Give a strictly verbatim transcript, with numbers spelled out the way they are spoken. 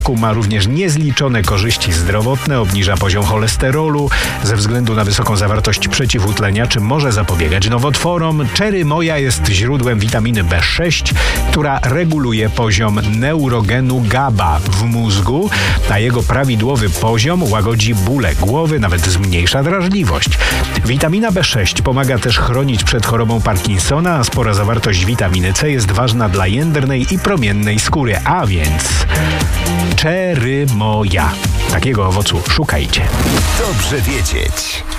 Ma również niezliczone korzyści zdrowotne, obniża poziom cholesterolu ze względu na wysoką zawartość przeciwutleniaczy, może zapobiegać nowotworom. Cherry moja jest źródłem witaminy B sześć, która reguluje poziom neurogenu GABA w mózgu, a jego prawidłowy poziom łagodzi bóle głowy, nawet zmniejsza drażliwość. Witamina B sześć pomaga też chronić przed chorobą Parkinsona, a spora zawartość witaminy C jest ważna dla jędrnej i promiennej skóry, a więc Cherry moja. Takiego owocu szukajcie. Dobrze wiedzieć.